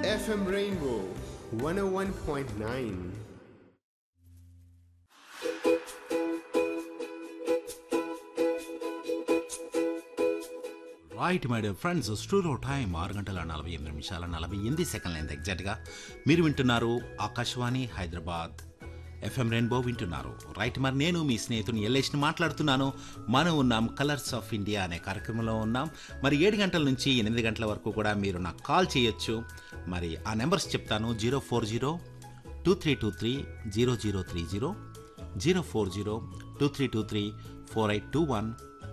FM Rainbow 101.9. Right my dear friends, studio time 6:48 ఎగ్జాక్ట్గా మీరు వింటున్నారు ఆకాశవాణి హైదరాబాద్ ఎఫ్ఎం రెయిన్బో వింటున్నారు. రైట్, మరి నేను మీ స్నేహితుని ఎల్లేష్ని మాట్లాడుతున్నాను. మనం ఉన్నాం కలర్స్ ఆఫ్ ఇండియా అనే కార్యక్రమంలో ఉన్నాం. మరి 7 గంటల నుంచి 8 గంటల వరకు కూడా మీరు నాకు కాల్ చేయొచ్చు. మరి ఆ నెంబర్స్ చెప్తాను: 040-2323-0030, 040-2323-4821,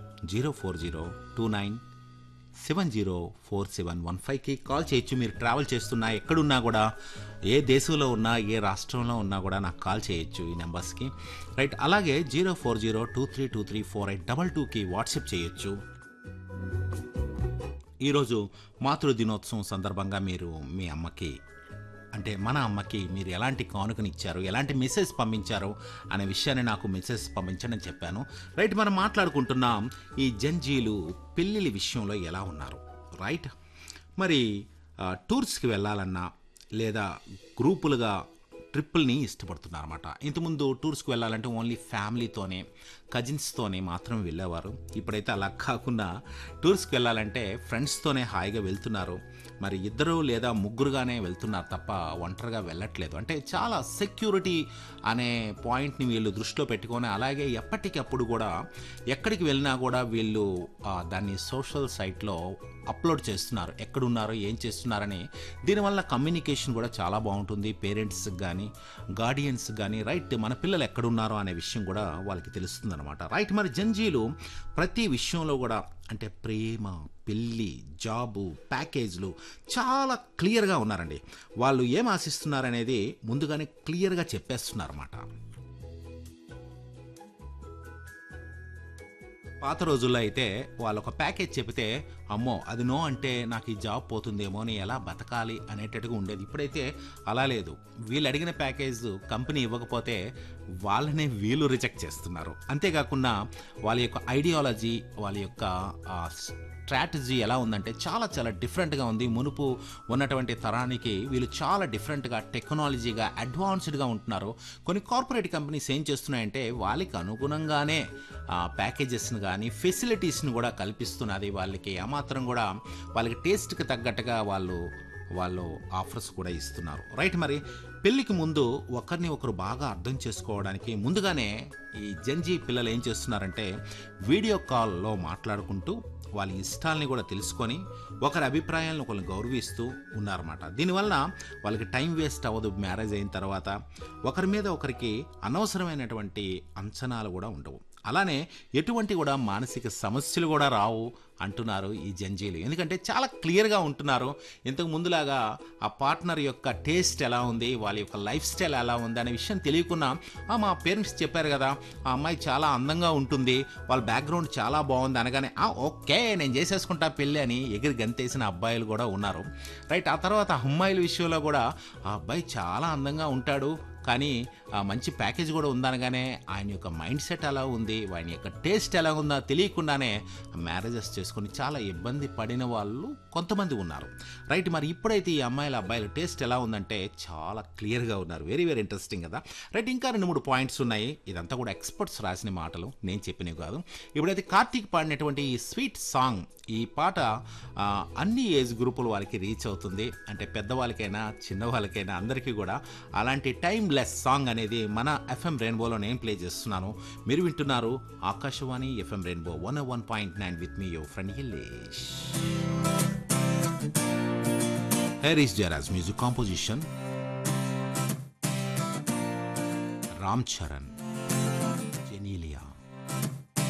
040-29704715కి కాల్ చేయొచ్చు. మీరు ట్రావెల్ చేస్తున్నా, ఎక్కడున్నా కూడా, ఏ దేశంలో ఉన్నా, ఏ రాష్ట్రంలో ఉన్నా కూడా నాకు కాల్ చేయొచ్చు ఈ నెంబర్స్కి. రైట్, అలాగే 040-2323-4822కి వాట్సాప్ చేయొచ్చు. ఈరోజు మాతృ దినోత్సవం సందర్భంగా మీరు మీ అమ్మకి, అంటే మన అమ్మకి మీరు ఎలాంటి కానుకనిచ్చారు, ఎలాంటి మెసేజ్ పంపించారు అనే విషయాన్ని నాకు మెసేజ్ పంపించండి అని చెప్పాను. రైట్, మనం మాట్లాడుకుంటున్నాం ఈ జంజీలు పెళ్ళిళ్ళ విషయంలో ఎలా ఉన్నారు. రైట్, మరి టూర్స్కి వెళ్ళాలన్నా లేదా గ్రూపులుగా ట్రిప్పుల్ని ఇష్టపడుతున్నారన్నమాట. ఇంతకుముందు టూర్స్కి వెళ్ళాలంటే ఓన్లీ ఫ్యామిలీతోనే, కజిన్స్తోనే మాత్రం వెళ్ళేవారు. ఇప్పుడైతే అలా కాకుండా టూర్స్కి వెళ్ళాలంటే ఫ్రెండ్స్తోనే హాయిగా వెళ్తున్నారు. మరి 2 లేదా 3గానే వెళ్తున్నారు తప్ప ఒంటరిగా వెళ్ళట్లేదు. అంటే చాలా సెక్యూరిటీ అనే పాయింట్ని వీళ్ళు దృష్టిలో పెట్టుకొని, అలాగే ఎప్పటికప్పుడు కూడా ఎక్కడికి వెళ్ళినా కూడా వీళ్ళు దాన్ని సోషల్ సైట్లో అప్లోడ్ చేస్తున్నారు, ఎక్కడున్నారో ఏం చేస్తున్నారని. దీనివల్ల కమ్యూనికేషన్ కూడా చాలా బాగుంటుంది పేరెంట్స్కి కానీ గార్డియన్స్ కానీ. రైట్, మన పిల్లలు ఎక్కడున్నారో అనే విషయం కూడా వాళ్ళకి తెలుస్తుంది అనమాట. రైట్, మరి జంజీలు ప్రతి విషయంలో కూడా, అంటే ప్రేమ, పెళ్ళి, జాబు, ప్యాకేజ్లు చాలా క్లియర్గా ఉన్నారండి. వాళ్ళు ఏం ఆశిస్తున్నారనేది ముందుగానే క్లియర్గా చెప్పేస్తున్నారన్నమాట. పాత రోజుల్లో అయితే వాళ్ళు ఒక ప్యాకేజ్ చెబితే, అమ్మో అది నో అంటే నాకు ఈ జాబ్ పోతుందేమో, నేను ఎలా బతకాలి అనేటట్టుగా ఉండేది. ఇప్పుడైతే అలా లేదు. వీళ్ళు అడిగిన ప్యాకేజ్ కంపెనీ ఇవ్వకపోతే వాళ్ళనే వీళ్ళు రిజెక్ట్ చేస్తున్నారు. అంతేకాకుండా వాళ్ళ యొక్క ఐడియాలజీ, వాళ్ళ యొక్క స్ట్రాటజీ ఎలా ఉందంటే చాలా చాలా డిఫరెంట్గా ఉంది. మునుపు ఉన్నటువంటి తరానికి వీళ్ళు చాలా డిఫరెంట్గా, టెక్నాలజీగా, అడ్వాన్స్డ్గా ఉంటున్నారు. కొన్ని కార్పొరేట్ కంపెనీస్ ఏం చేస్తున్నాయంటే వాళ్ళకి అనుగుణంగానే ప్యాకేజెస్ని కానీ ఫెసిలిటీస్ని కూడా కల్పిస్తున్నది. వాళ్ళకి ఏమాత్రం కూడా వాళ్ళకి టేస్ట్కి తగ్గట్టుగా వాళ్ళు ఆఫర్స్ కూడా ఇస్తున్నారు. రైట్, మరి పెళ్ళికి ముందు ఒకరిని ఒకరు బాగా అర్థం చేసుకోవడానికి ముందుగానే ఈ జంజీ పిల్లలు ఏం చేస్తున్నారంటే వీడియో కాల్లో మాట్లాడుకుంటూ వాళ్ళ ఇష్టాలని కూడా తెలుసుకొని ఒకరి అభిప్రాయాలను ఒకరిని గౌరవిస్తూ ఉన్నారన్నమాట. దీనివల్ల వాళ్ళకి టైం వేస్ట్ అవ్వదు. మ్యారేజ్ అయిన తర్వాత ఒకరి మీద ఒకరికి అనవసరమైనటువంటి అంచనాలు కూడా ఉండవు. అలానే ఎటువంటి కూడా మానసిక సమస్యలు కూడా రావు అంటున్నారు ఈ జంజీలు. ఎందుకంటే చాలా క్లియర్గా ఉంటున్నారు. ఇంతకు ముందులాగా ఆ పార్ట్నర్ యొక్క టేస్ట్ ఎలా ఉంది, వాళ్ళ యొక్క లైఫ్ స్టైల్ ఎలా ఉంది అనే విషయం తెలియకున్నా, మా పేరెంట్స్ చెప్పారు కదా ఆ అమ్మాయి చాలా అందంగా ఉంటుంది, వాళ్ళ బ్యాక్గ్రౌండ్ చాలా బాగుంది అనగానే ఓకే నేను చేసేసుకుంటా పెళ్ళి అని ఎగిరి గంతేసిన అబ్బాయిలు కూడా ఉన్నారు. రైట్, ఆ తర్వాత అమ్మాయిల విషయంలో కూడా ఆ అబ్బాయి చాలా అందంగా ఉంటాడు కానీ మంచి ప్యాకేజ్ కూడా ఉందనగానే ఆయన యొక్క మైండ్ సెట్ ఎలా ఉంది, ఆయన యొక్క టేస్ట్ ఎలా ఉందో తెలియకుండానే మ్యారేజెస్ చేసుకొని చాలా ఇబ్బంది పడిన వాళ్ళు కొంతమంది ఉన్నారు. రైట్, మరి ఇప్పుడైతే ఈ అమ్మాయిల అబ్బాయిల టేస్ట్ ఎలా ఉందంటే చాలా క్లియర్గా ఉన్నారు. వెరీ వెరీ ఇంట్రెస్టింగ్ కదా. రైట్, ఇంకా 2-3 పాయింట్స్ ఉన్నాయి. ఇదంతా కూడా ఎక్స్పర్ట్స్ రాసిన మాటలు, నేను చెప్పినవి కాదు. ఇప్పుడైతే కార్తీక్ పాడినటువంటి ఈ స్వీట్ సాంగ్, ఈ పాట అన్ని ఏజ్ గ్రూపుల వారికి రీచ్ అవుతుంది. అంటే పెద్దవాళ్ళకైనా చిన్నవాళ్ళకైనా అందరికీ కూడా అలాంటి టైమ్లెస్ సాంగ్ అనేది మన ఎఫ్ఎం రెయిన్బోలో నేను ప్లే చేస్తున్నాను. మీరు వింటున్నారు Akashvani FM rainbow 101.9 with me your friend హిల్లేష్. Here is Jazz music composition, Ram Charan, Genelia.